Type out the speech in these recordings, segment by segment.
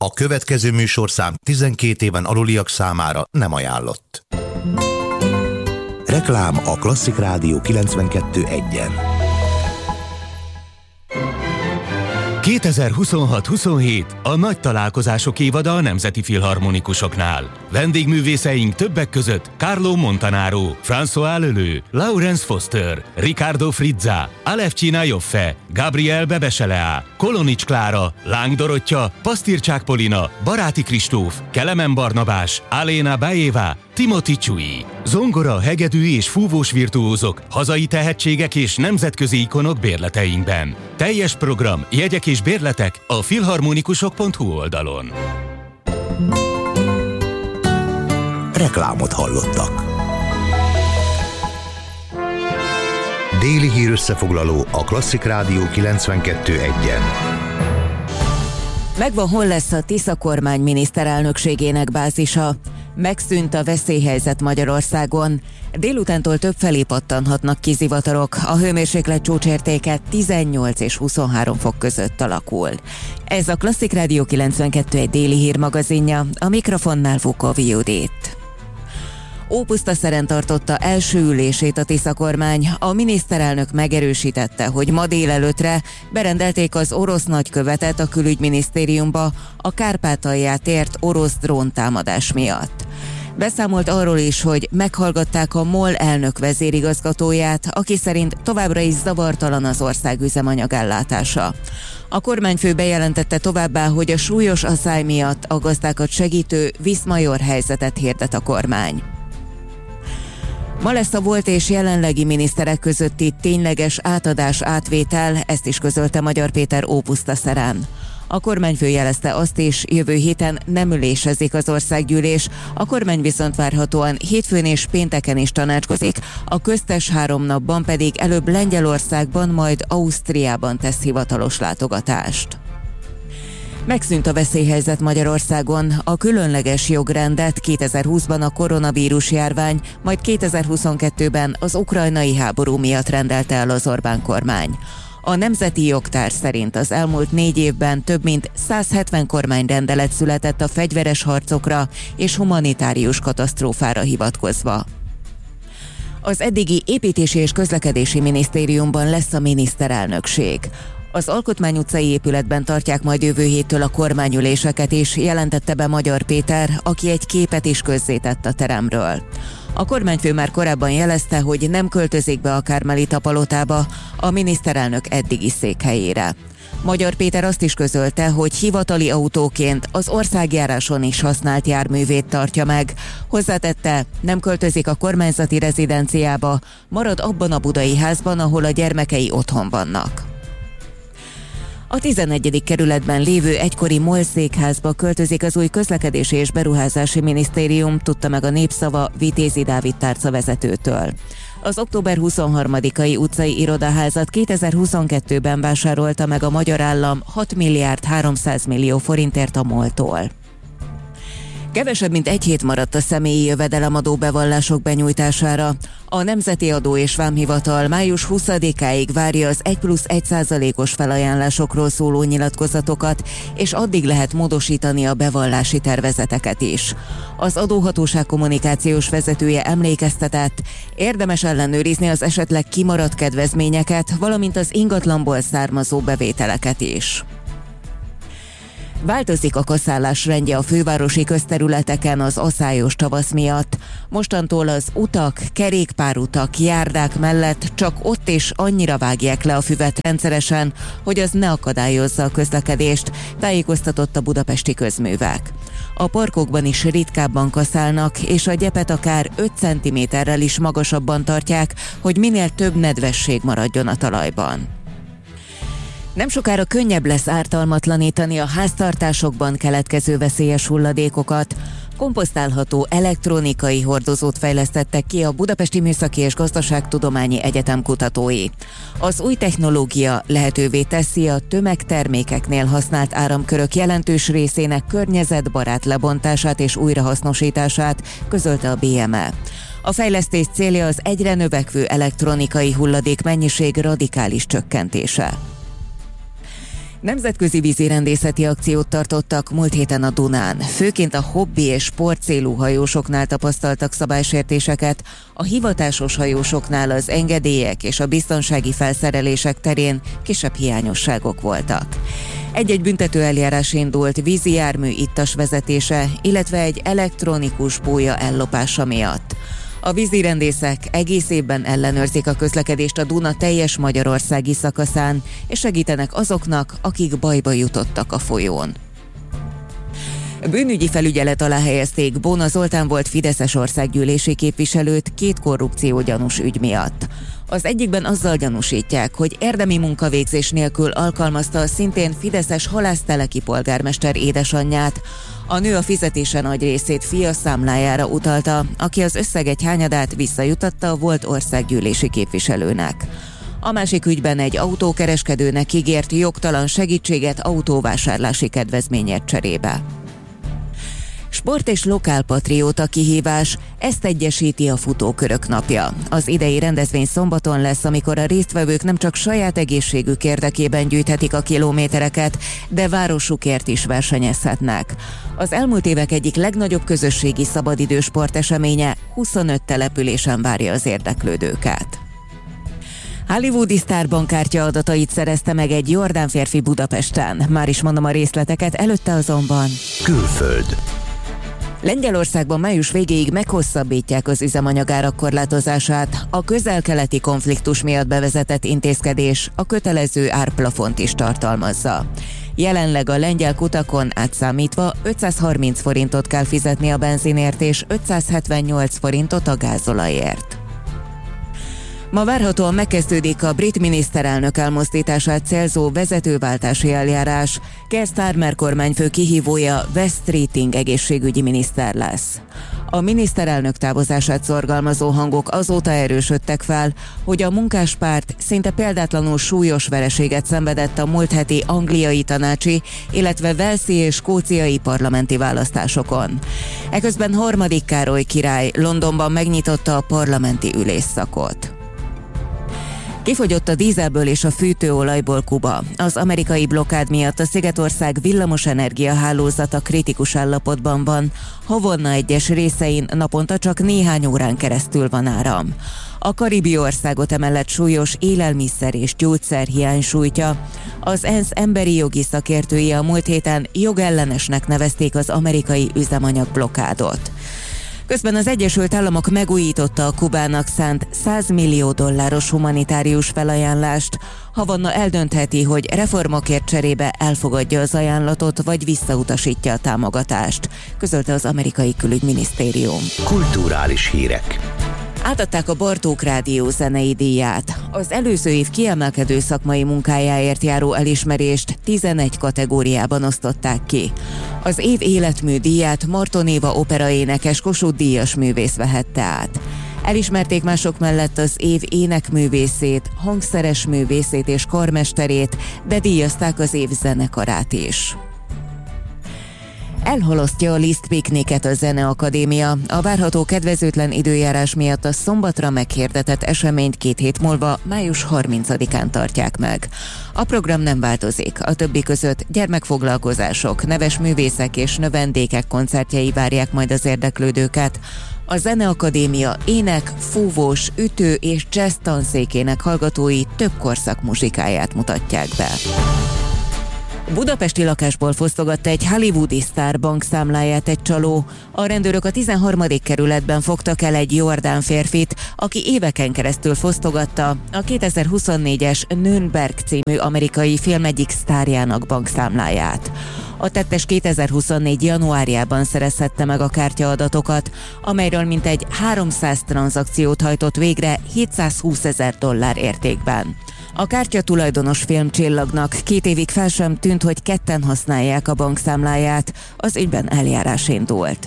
A következő műsorszám 12 éven aluliak számára nem ajánlott. Reklám a Klasszik Rádió 92.1-en. 2026-27 a nagy találkozások évada a Nemzeti Filharmonikusoknál. Vendégművészeink többek között Carlo Montanaro, François Leleu, Laurence Foster, Riccardo Frizza, Alevcsina Joffe, Gabriel Bebeselea, Kolonics Klára, Láng Dorottya, Pasztircsák Polina, Baráti Kristóf, Kelemen Barnabás, Aléna Bajeva, Timothy Csui. Zongora, hegedű és fúvós virtuózok, hazai tehetségek és nemzetközi ikonok bérleteinkben. Teljes program, jegyek és bérletek a filharmonikusok.hu oldalon. Reklámot hallottak. Déli hír összefoglaló a Klasszik Rádió 92.1-en. Megvan, hol lesz a Tisza kormány miniszterelnökségének bázisa. Megszűnt a veszélyhelyzet Magyarországon. Délutántól többfelé pattanhatnak ki zivatarok. A hőmérséklet csúcsértéke 18 és 23 fok között alakul. Ez a Klasszik Rádió 92.1 déli hírmagazinja, a mikrofonnál Vukov Judit. Ópusztaszeren tartotta első ülését a Tisza kormány. A miniszterelnök megerősítette, hogy ma délelőttre berendelték az orosz nagykövetet a külügyminisztériumba a Kárpátalját ért orosz dróntámadás miatt. Beszámolt arról is, hogy meghallgatták a MOL elnök vezérigazgatóját, aki szerint továbbra is zavartalan az ország üzemanyagellátása. A kormányfő bejelentette továbbá, hogy a súlyos asszály miatt a gazdákat segítő viszmajor helyzetet hirdet a kormány. Ma lesz a volt és jelenlegi miniszterek közötti tényleges átadás-átvétel, ezt is közölte Magyar Péter Ópusztaszeren. A kormányfő jelezte azt is, jövő héten nem ülésezik az országgyűlés, a kormány viszont várhatóan hétfőn és pénteken is tanácskozik, a köztes 3 napban pedig előbb Lengyelországban, majd Ausztriában tesz hivatalos látogatást. Megszűnt a veszélyhelyzet Magyarországon, a különleges jogrendet 2020-ban a koronavírus járvány, majd 2022-ben az ukrajnai háború miatt rendelte el az Orbán kormány. A Nemzeti Jogtárs szerint az elmúlt 4 évben több mint 170 kormányrendelet született a fegyveres harcokra és humanitárius katasztrófára hivatkozva. Az eddigi Építési és Közlekedési Minisztériumban lesz a miniszterelnökség. Az Alkotmány utcai épületben tartják majd jövő héttől a kormányüléseket is, jelentette be Magyar Péter, aki egy képet is közzétett a teremről. A kormányfő már korábban jelezte, hogy nem költözik be a Kármelita palotába, a miniszterelnök eddigi székhelyére. Magyar Péter azt is közölte, hogy hivatali autóként az országjáráson is használt járművét tartja meg. Hozzátette, nem költözik a kormányzati rezidenciába, marad abban a budai házban, ahol a gyermekei otthon vannak. A 11. kerületben lévő egykori MOL székházba költözik az új Közlekedési és Beruházási Minisztérium, tudta meg a Népszava Vitézi Dávid tárcavezetőtől. Az október 23-ai utcai irodaházat 2022-ben vásárolta meg a magyar állam 6 milliárd 300 millió forintért a MOL-tól. Kevesebb mint egy hét maradt a személyi jövedelemadó bevallások benyújtására. A Nemzeti Adó és Vámhivatal május 20-áig várja az 1+1%-os felajánlásokról szóló nyilatkozatokat, és addig lehet módosítani a bevallási tervezeteket is. Az adóhatóság kommunikációs vezetője emlékeztetett, érdemes ellenőrizni az esetleg kimaradt kedvezményeket, valamint az ingatlanból származó bevételeket is. Változik a kaszálás rendje a fővárosi közterületeken az aszályos tavasz miatt. Mostantól az utak, kerékpárutak, járdák mellett csak ott is annyira vágják le a füvet rendszeresen, hogy az ne akadályozza a közlekedést, tájékoztatott a Budapesti Közművek. A parkokban is ritkábban kaszálnak, és a gyepet akár 5 cm-rel is magasabban tartják, hogy minél több nedvesség maradjon a talajban. Nem sokára könnyebb lesz ártalmatlanítani a háztartásokban keletkező veszélyes hulladékokat. Komposztálható elektronikai hordozót fejlesztettek ki a Budapesti Műszaki és Gazdaságtudományi Egyetem kutatói. Az új technológia lehetővé teszi a tömegtermékeknél használt áramkörök jelentős részének környezetbarát lebontását és újrahasznosítását, közölte a BME. A fejlesztés célja az egyre növekvő elektronikai hulladék mennyiség radikális csökkentése. Nemzetközi vízirendészeti akciót tartottak múlt héten a Dunán. Főként a hobbi és sportcélú hajósoknál tapasztaltak szabálysértéseket, a hivatásos hajósoknál az engedélyek és a biztonsági felszerelések terén kisebb hiányosságok voltak. Egy-egy büntető eljárás indult vízi jármű ittas vezetése, illetve egy elektronikus bója ellopása miatt. A vízirendészek egész évben ellenőrzik a közlekedést a Duna teljes magyarországi szakaszán, és segítenek azoknak, akik bajba jutottak a folyón. Bűnügyi felügyelet alá helyezték Bóna Zoltán volt fideszes országgyűlési képviselőt 2 korrupciógyanús ügy miatt. Az egyikben azzal gyanúsítják, hogy érdemi munkavégzés nélkül alkalmazta a szintén fideszes halászteleki polgármester édesanyját. A nő a fizetése nagy részét fia számlájára utalta, aki az összeg egy hányadát visszajutatta a volt országgyűlési képviselőnek. A másik ügyben egy autókereskedőnek ígért jogtalan segítséget autóvásárlási kedvezményért cserébe. Sport és lokálpatrióta kihívás, ezt egyesíti a futókörök napja. Az idei rendezvény szombaton lesz, amikor a résztvevők nem csak saját egészségük érdekében gyűjthetik a kilométereket, de városukért is versenyezhetnek. Az elmúlt évek egyik legnagyobb közösségi szabadidős sporteseménye 25 településen várja az érdeklődőket. Hollywoodi sztárbankkártya adatait szerezte meg egy jordán férfi Budapesten. Már is mondom a részleteket, előtte azonban Külföld. Lengyelországban május végéig meghosszabbítják az üzemanyagárak korlátozását. A közel-keleti konfliktus miatt bevezetett intézkedés a kötelező árplafont is tartalmazza. Jelenleg a lengyel kutakon átszámítva 530 forintot kell fizetni a benzinért és 578 forintot a gázolajért. Ma várhatóan megkezdődik a brit miniszterelnök elmozdítását célzó vezetőváltási eljárás. Keir Starmer kormányfő kihívója West Keating egészségügyi miniszter lesz. A miniszterelnök távozását szorgalmazó hangok azóta erősödtek fel, hogy a munkáspárt szinte példátlanul súlyos vereséget szenvedett a múlt heti angliai tanácsi, illetve walesi és skóciai parlamenti választásokon. Eközben harmadik Károly király Londonban megnyitotta a parlamenti ülésszakot. Kifogyott a dízelből és a fűtőolajból Kuba. Az amerikai blokkád miatt a Szigetország villamosenergia hálózata kritikus állapotban van. Havana egyes részein naponta csak néhány órán keresztül van áram. A karibi országot emellett súlyos élelmiszer és gyógyszerhiány sújtja. Az ENSZ emberi jogi szakértői a múlt héten jogellenesnek nevezték az amerikai üzemanyagblokádot. Közben az Egyesült Államok megújította a Kubának szánt $100 millió humanitárius felajánlást. Havana eldöntheti, hogy reformokért cserébe elfogadja az ajánlatot, vagy visszautasítja a támogatást, közölte az amerikai külügyminisztérium. Kulturális hírek. Átadták a Bartók Rádió zenei díját. Az előző év kiemelkedő szakmai munkájáért járó elismerést 11 kategóriában osztották ki. Az év életmű díját Marton Éva operaénekes Kossuth Díjas művész vehette át. Elismerték mások mellett az év énekművészét, hangszeres művészét és karmesterét, de díjazták az év zenekarát is. Elhalasztja a Liszt pikniket a Zeneakadémia. A várható kedvezőtlen időjárás miatt a szombatra meghirdetett eseményt 2 hét múlva, május 30-án tartják meg. A program nem változik, a többi között gyermekfoglalkozások, neves művészek és növendékek koncertjei várják majd az érdeklődőket. A Zeneakadémia ének, fúvós, ütő és jazz tanszékének hallgatói több korszak muzsikáját mutatják be. Budapesti lakásból fosztogatta egy hollywoodi sztár bankszámláját egy csaló. A rendőrök a 13. kerületben fogtak el egy jordán férfit, aki éveken keresztül fosztogatta a 2024-es Nürnberg című amerikai film egyik sztárjának bankszámláját. A tettes 2024. januárjában szerezhette meg a kártyaadatokat, amelyről mintegy 300 tranzakciót hajtott végre $720 000 értékben. A kártya tulajdonos filmcsillagnak 2 évig fel sem tűnt, hogy ketten használják a bankszámláját, az ügyben eljárás indult.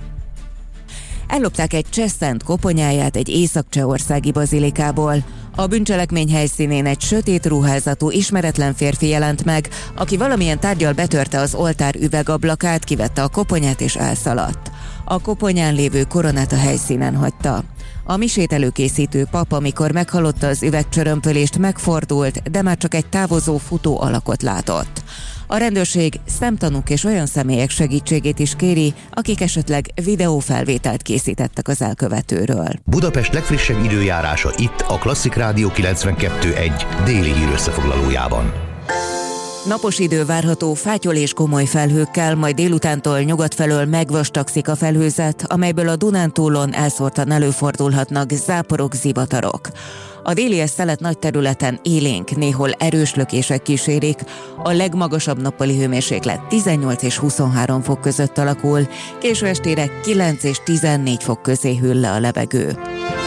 Ellopták egy cseszent koponyáját egy észak-csehországi bazilikából. A bűncselekmény helyszínén egy sötét ruházatú ismeretlen férfi jelent meg, aki valamilyen tárggyal betörte az oltár üvegablakát, kivette a koponyát és elszaladt. A koponyán lévő koronát a helyszínen hagyta. A misét előkészítő pap, amikor meghallotta az üvegcsörömpölést, megfordult, de már csak egy távozó futó alakot látott. A rendőrség szemtanúk és olyan személyek segítségét is kéri, akik esetleg videófelvételt készítettek az elkövetőről. Budapest legfrissebb időjárása itt a Klasszik Rádió 92.1 déli hírösszefoglalójában. Napos idő várható, fátyol és komoly felhőkkel, majd délutántól nyugat felől megvastagszik a felhőzet, amelyből a Dunántúlon elszórtan előfordulhatnak záporok, zivatarok. A déli szelet nagy területen élénk, néhol erős lökések kísérik, a legmagasabb nappali hőmérséklet 18 és 23 fok között alakul, késő estére 9 és 14 fok közé hűl le a levegő.